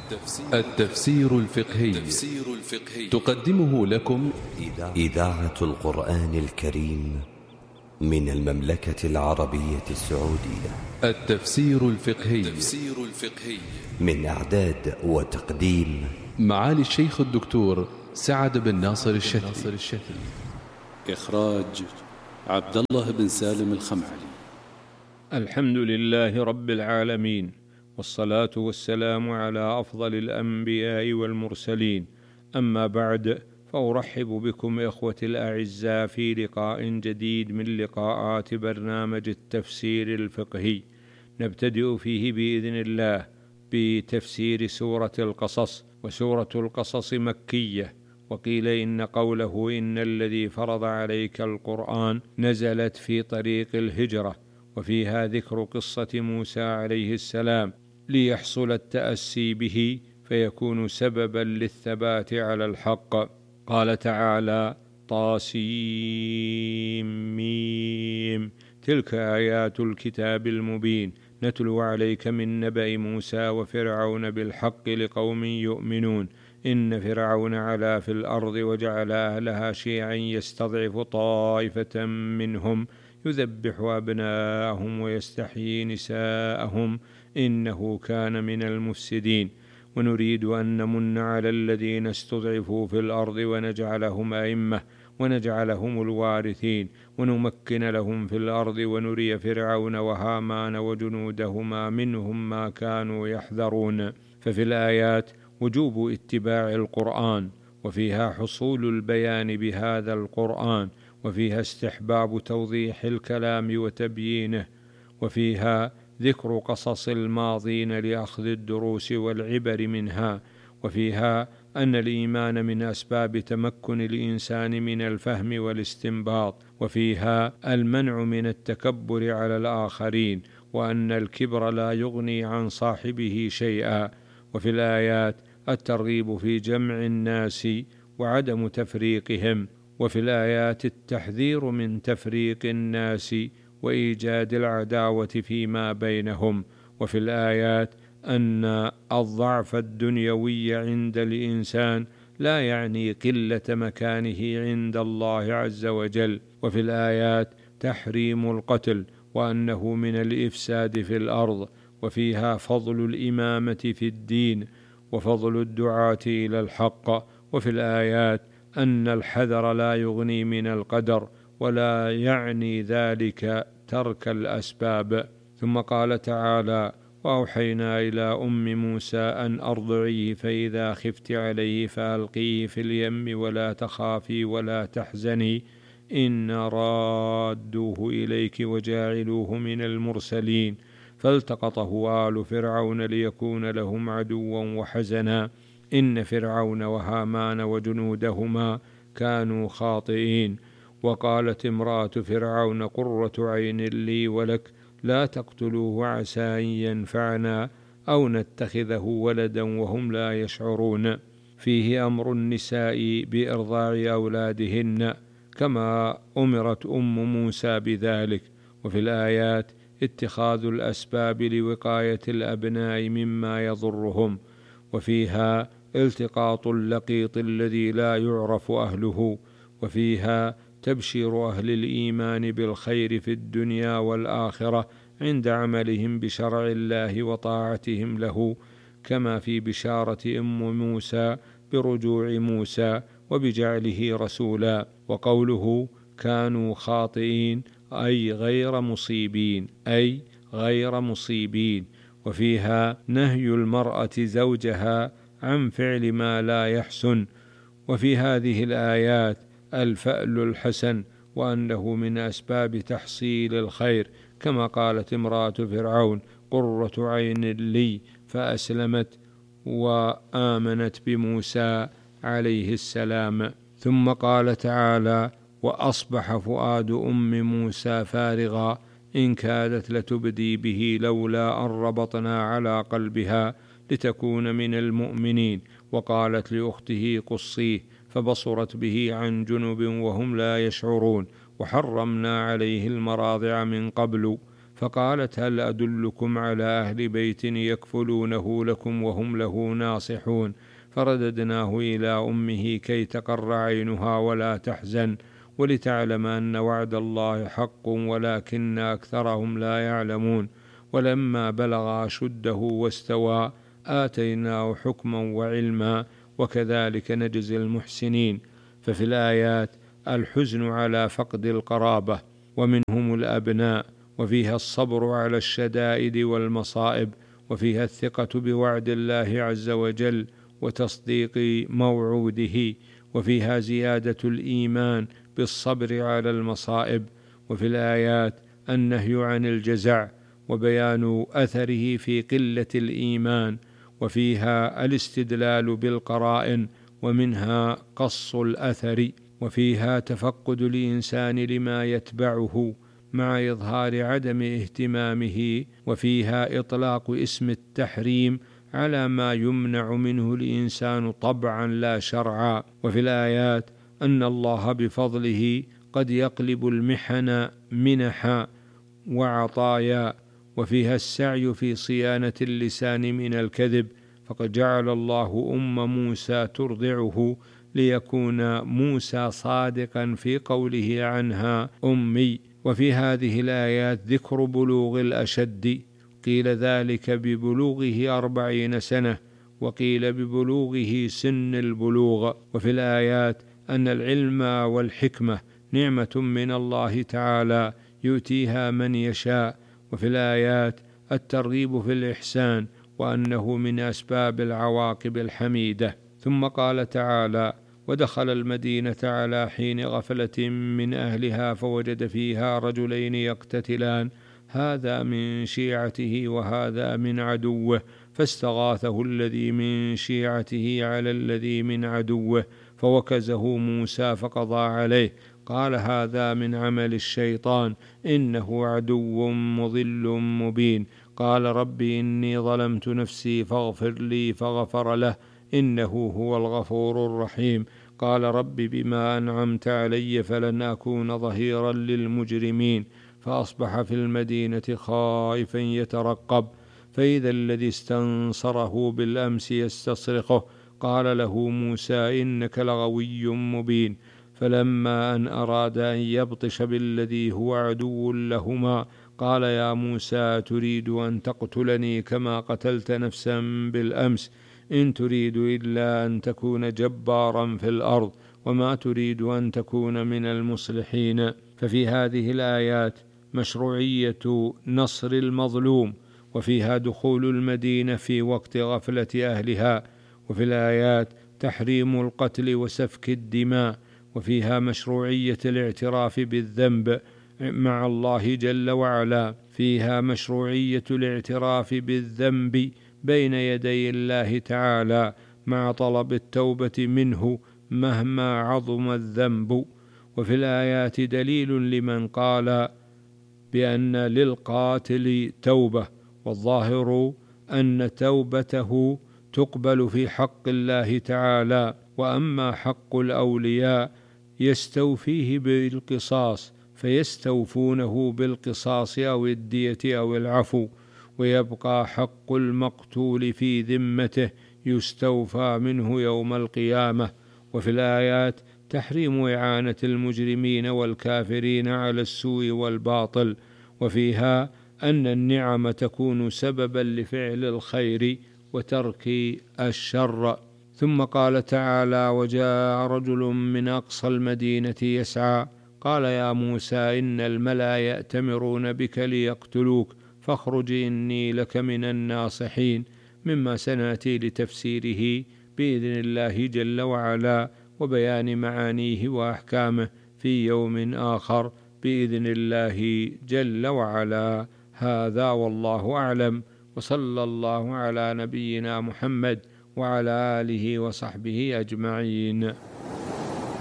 التفسير الفقهي تقدمه لكم إذاعة القرآن الكريم من المملكة العربية السعودية. التفسير الفقهي من إعداد وتقديم معالي الشيخ الدكتور سعد بن ناصر الشتري. إخراج عبد الله بن سالم الخمعلي. الحمد لله رب العالمين، والصلاة والسلام على أفضل الأنبياء والمرسلين. أما بعد، فأرحب بكم إخوتي الأعزاء في لقاء جديد من لقاءات برنامج التفسير الفقهي، نبتدئ فيه بإذن الله بتفسير سورة القصص. وسورة القصص مكية، وقيل إن قوله إن الذي فرض عليك القرآن نزلت في طريق الهجرة، وفيها ذكر قصة موسى عليه السلام ليحصل التأسي به فيكون سببا للثبات على الحق. قال تعالى: طاسيم تلك آيات الكتاب المبين نتلو عليك من نبأ موسى وفرعون بالحق لقوم يؤمنون. إن فرعون علا في الأرض وجعل أهلها شيعا يستضعف طائفة منهم يذبح أبناءهم ويستحيي نساءهم إنه كان من المفسدين. ونريد أن نمن على الذين استضعفوا في الأرض ونجعلهم أئمة ونجعلهم الوارثين ونمكن لهم في الأرض ونري فرعون وهامان وجنودهما منهم ما كانوا يحذرون. ففي الآيات وجوب اتباع القرآن، وفيها حصول البيان بهذا القرآن، وفيها استحباب توضيح الكلام وتبيينه، وفيها ذكر قصص الماضين لأخذ الدروس والعبر منها، وفيها أن الإيمان من أسباب تمكن الإنسان من الفهم والاستنباط، وفيها المنع من التكبر على الآخرين، وأن الكبر لا يغني عن صاحبه شيئا. وفي الآيات الترغيب في جمع الناس وعدم تفريقهم، وفي الآيات التحذير من تفريق الناس وإيجاد العداوة فيما بينهم، وفي الآيات أن الضعف الدنيوي عند الإنسان لا يعني قلة مكانه عند الله عز وجل، وفي الآيات تحريم القتل وأنه من الإفساد في الأرض، وفيها فضل الإمامة في الدين وفضل الدعاة إلى الحق، وفي الآيات أن الحذر لا يغني من القدر ولا يعني ذلك ترك الأسباب. ثم قال تعالى: وأوحينا إلى أم موسى أن أرضعيه فإذا خفت عليه فألقيه في اليم ولا تخافي ولا تحزني إنا رادوه إليك وجاعلوه من المرسلين. فالتقطه آل فرعون ليكون لهم عدوا وحزنا إن فرعون وهامان وجنودهما كانوا خاطئين. وقالت امرأة فرعون قرة عين لي ولك لا تقتلوه عسى أن ينفعنا أو نتخذه ولدا وهم لا يشعرون. فيه أمر النساء بإرضاع أولادهن كما أمرت أم موسى بذلك، وفي الآيات اتخاذ الأسباب لوقاية الأبناء مما يضرهم، وفيها التقاط اللقيط الذي لا يعرف أهله، وفيها تبشير أهل الإيمان بالخير في الدنيا والآخرة عند عملهم بشرع الله وطاعتهم له، كما في بشارة أم موسى برجوع موسى وبجعله رسولا. وقوله كانوا خاطئين أي غير مصيبين، وفيها نهي المرأة زوجها عن فعل ما لا يحسن. وفي هذه الآيات الفأل الحسن وأنه من أسباب تحصيل الخير، كما قالت امرأة فرعون قرة عين لي فأسلمت وآمنت بموسى عليه السلام. ثم قال تعالى: وأصبح فؤاد أم موسى فارغا إن كادت لتبدي به لولا أن ربطنا على قلبها لتكون من المؤمنين. وقالت لأخته قصيه فبصرت به عن جنب وهم لا يشعرون. وحرمنا عليه المراضع من قبل فقالت هل أدلكم على أهل بيت يكفلونه لكم وهم له ناصحون؟ فرددناه إلى أمه كي تقر عينها ولا تحزن ولتعلم أن وعد الله حق ولكن أكثرهم لا يعلمون. ولما بلغ أشده واستوى آتيناه حكما وعلما وكذلك نجزي المحسنين. ففي الآيات الحزن على فقد القرابة ومنهم الأبناء، وفيها الصبر على الشدائد والمصائب، وفيها الثقة بوعد الله عز وجل وتصديق موعوده، وفيها زيادة الإيمان بالصبر على المصائب. وفي الآيات النهي عن الجزع وبيان أثره في قلة الإيمان، وفيها الاستدلال بالقرائن ومنها قص الأثر، وفيها تفقد الإنسان لما يتبعه مع إظهار عدم اهتمامه، وفيها إطلاق اسم التحريم على ما يمنع منه الإنسان طبعا لا شرعا. وفي الآيات أن الله بفضله قد يقلب المحن منحا وعطايا، وفيها السعي في صيانة اللسان من الكذب، فقد جعل الله موسى ترضعه ليكون موسى صادقا في قوله عنها أمي. وفي هذه الآيات ذكر بلوغ الأشد، قيل ذلك ببلوغه 40 سنة، وقيل ببلوغه سن البلوغ. وفي الآيات أن العلم والحكمة نعمة من الله تعالى يؤتيها من يشاء. وفي الآيات الترغيب في الإحسان وأنه من أسباب العواقب الحميدة. ثم قال تعالى ودخل المدينة على حين غفلة من أهلها فوجد فيها رجلين يقتتلان هذا من شيعته وهذا من عدوه فاستغاثه الذي من شيعته على الذي من عدوه فوكزه موسى فقضى عليه قال هذا من عمل الشيطان إنه عدو مضل مبين. قال رب إني ظلمت نفسي فاغفر لي فغفر له إنه هو الغفور الرحيم. قال رب بما أنعمت علي فلن أكون ظهيرا للمجرمين. فأصبح في المدينة خائفا يترقب فإذا الذي استنصره بالأمس يستصرخه قال له موسى إنك لغوي مبين. فلما أن أراد أن يبطش بالذي هو عدو لهما قال يا موسى تريد أن تقتلني كما قتلت نفسا بالأمس إن تريد إلا أن تكون جبارا في الأرض وما تريد أن تكون من المصلحين. ففي هذه الآيات مشروعية نصر المظلوم، وفيها دخول المدينة في وقت غفلة أهلها، وفي الآيات تحريم القتل وسفك الدماء، وفيها مشروعية الاعتراف بالذنب مع الله جل وعلا. فيها مشروعية الاعتراف بالذنب بين يدي الله تعالى مع طلب التوبة منه مهما عظم الذنب. وفي الآيات دليل لمن قال بأن للقاتل توبة، والظاهر أن توبته تقبل في حق الله تعالى، وأما حق الأولياء يستوفيه بالقصاص فيستوفونه بالقصاص أو الدية أو العفو، ويبقى حق المقتول في ذمته يستوفى منه يوم القيامة. وفي الآيات تحريم إعانة المجرمين والكافرين على السوء والباطل، وفيها أن النعم تكون سببا لفعل الخير وترك الشر. ثم قال تعالى وجاء رجل من أقصى المدينة يسعى قال يا موسى إن الملأ يأتمرون بك ليقتلوك فاخرج إني لك من الناصحين، مما سنأتي لتفسيره بإذن الله جل وعلا وبيان معانيه وأحكامه في يوم آخر بإذن الله جل وعلا. هذا والله أعلم، وصلى الله على نبينا محمد وعلى آله وصحبه أجمعين.